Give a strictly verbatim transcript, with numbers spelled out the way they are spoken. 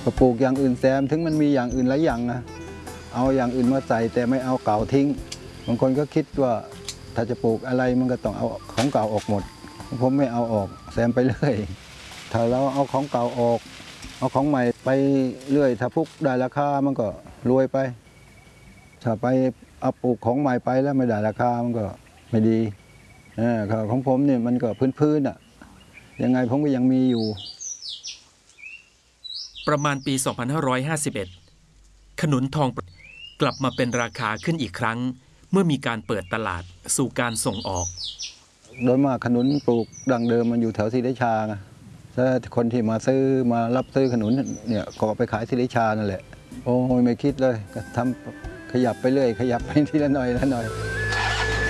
ก็ปลูกอย่างอื่นแซมถึงมันมีอย่างอื่นหลายอย่างนะเอาอย่างอื่นมาใส่แต่ไม่เอาเก่าทิ้งบางคนก็คิดว่าถ้าจะปลูกอะไรมันก็ต้องเอาของเก่าออกหมดผมไม่เอาออกแซมไปเรื่อยถ้าเราเอาของเก่าออกเอาของใหม่ไปเรื่อยถ้าพุกได้ราคามันก็รวยไปถ้าไปเอาปลูกของใหม่ไปแล้วไม่ได้ราคามันก็ไม่ดีของผมเนี่ยมันก็พื้นๆอ่ะยังไงผมก็ยังมีอยู่ประมาณปี สองพันห้าร้อยห้าสิบเอ็ด ขนุนทองกลับมาเป็นราคาขึ้นอีกครั้งเมื่อมีการเปิดตลาดสู่การส่งออกโดยมากขนุนปลูกดั้งเดิมมันอยู่แถวศรีราชาไงถ้าคนที่มาซื้อมารับซื้อขนุนเนี่ยก็ไปขายศรีราชานั่นแหละโอ้ยไม่คิดเลยก็ทำขยับไปเรื่อยขยับไปทีละหน่อยละหน่อย